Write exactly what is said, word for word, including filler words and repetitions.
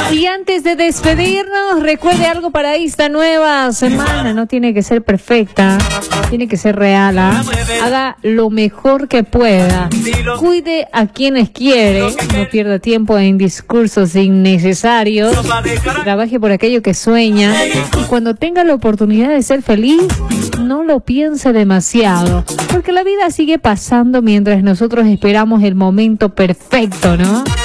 Y antes de despedirnos, recuerde algo para esta nueva semana. No tiene que ser perfecta, tiene que ser real, ¿ah? Haga lo mejor que pueda. Cuide a quienes quiere. No pierda tiempo en discursos innecesarios. Trabaje por aquello que sueña. Y cuando tenga la oportunidad de ser feliz, no lo piense demasiado. Porque la vida sigue pasando mientras nosotros esperamos el momento perfecto, ¿no?